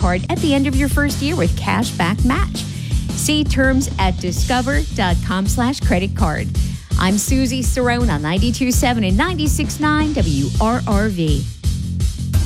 card at the end of your first year with cash back match. See terms at discover.com/credit card. I'm Susie Cerrone on 92.7 and 96.9 WRRV.